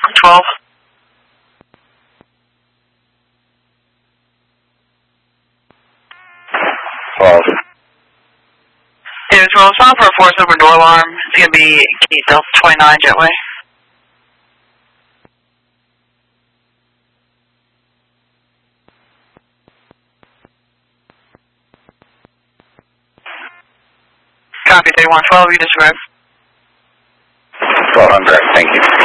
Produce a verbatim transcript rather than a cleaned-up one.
twelve. twelve. Yeah, twelve. Stop for a force over door alarm. It's going to be Key Delta twenty-nine Jetway. Copy, thirty-one twelve, you disregard. twelve, I'm correct, thank you.